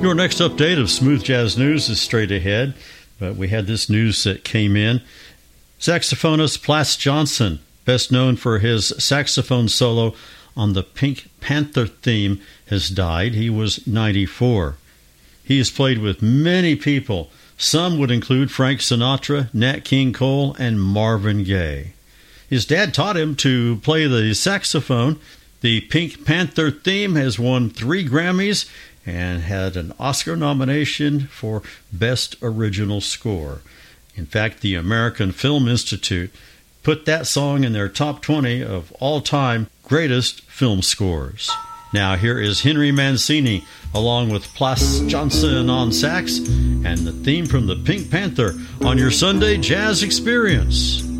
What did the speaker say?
Your next update of Smooth Jazz News is straight ahead, but we had this news that came in. Saxophonist Plas Johnson, best known for his saxophone solo on the Pink Panther theme, has died. He was 94. He has played with many people. Some would include Frank Sinatra, Nat King Cole, and Marvin Gaye. His dad taught him to play the saxophone. The Pink Panther theme has won 3 Grammys and had an Oscar nomination for Best Original Score. In fact, the American Film Institute put that song in their top 20 of all-time greatest film scores. Now here is Henry Mancini along with Plas Johnson on sax and the theme from the Pink Panther on your Sunday Jazz Experience.